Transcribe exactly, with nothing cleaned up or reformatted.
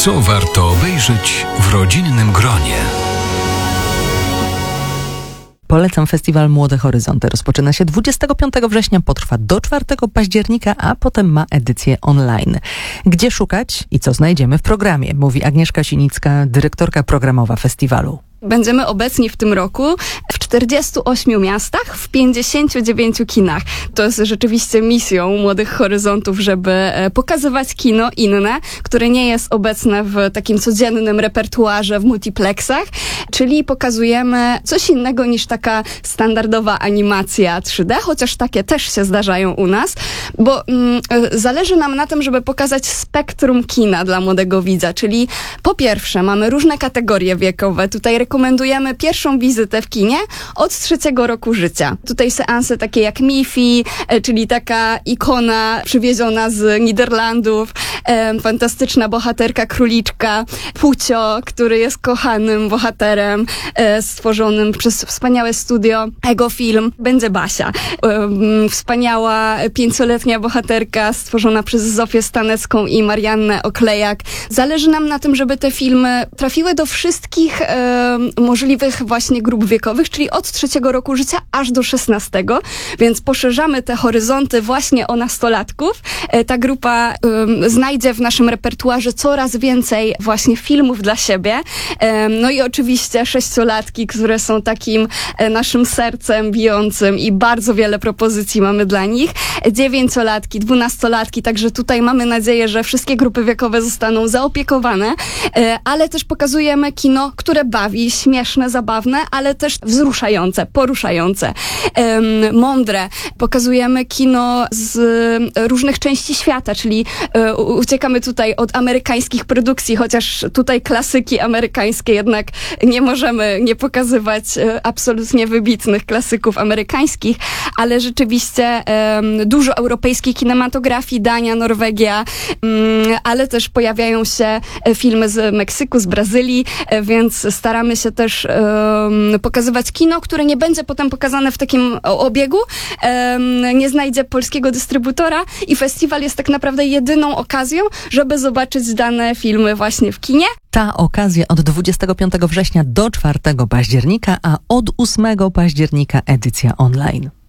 Co warto obejrzeć w rodzinnym gronie? Polecam festiwal Młode Horyzonty. Rozpoczyna się dwudziestego piątego września, potrwa do czwartego października, a potem ma edycję online. Gdzie szukać i co znajdziemy w programie? Mówi Agnieszka Sinicka, dyrektorka programowa festiwalu. Będziemy obecni w tym roku w czterdziestu ośmiu miastach, w pięćdziesięciu dziewięciu kinach. To jest rzeczywiście misją Młodych Horyzontów, żeby pokazywać kino inne, które nie jest obecne w takim codziennym repertuarze w multiplexach, czyli pokazujemy coś innego niż taka standardowa animacja trzy D, chociaż takie też się zdarzają u nas, bo mm, zależy nam na tym, żeby pokazać spektrum kina dla młodego widza, czyli po pierwsze mamy różne kategorie wiekowe. Tutaj rekomendujemy pierwszą wizytę w kinie od trzeciego roku życia. Tutaj seanse takie jak Mifi, czyli taka ikona przywieziona z Niderlandów, e, fantastyczna bohaterka króliczka, Pucio, który jest kochanym bohaterem e, stworzonym przez wspaniałe studio Ego Film. Będzie Basia. E, wspaniała pięcioletnia bohaterka stworzona przez Zofię Stanecką i Mariannę Oklejak. Zależy nam na tym, żeby te filmy trafiły do wszystkich e, możliwych właśnie grup wiekowych, czyli od trzeciego roku życia aż do szesnastego, więc poszerzamy te horyzonty właśnie o nastolatków. Ta grupa um, znajdzie w naszym repertuarze coraz więcej właśnie filmów dla siebie. Um, no i oczywiście sześciolatki, które są takim e, naszym sercem bijącym i bardzo wiele propozycji mamy dla nich. Dziewięciolatki, dwunastolatki, także tutaj mamy nadzieję, że wszystkie grupy wiekowe zostaną zaopiekowane, e, ale też pokazujemy kino, które bawi, śmieszne, zabawne, ale też wzruszające, poruszające, um, mądre. Pokazujemy kino z różnych części świata, czyli um, uciekamy tutaj od amerykańskich produkcji, chociaż tutaj klasyki amerykańskie jednak nie możemy nie pokazywać um, absolutnie wybitnych klasyków amerykańskich, ale rzeczywiście um, dużo europejskiej kinematografii, Dania, Norwegia, um, ale też pojawiają się filmy z Meksyku, z Brazylii, więc staramy się też um, pokazywać kino, które nie będzie potem pokazane w takim obiegu, um, nie znajdzie polskiego dystrybutora i festiwal jest tak naprawdę jedyną okazją, żeby zobaczyć dane filmy właśnie w kinie. Ta okazja od dwudziestego piątego września do czwartego października, a od ósmego października edycja online.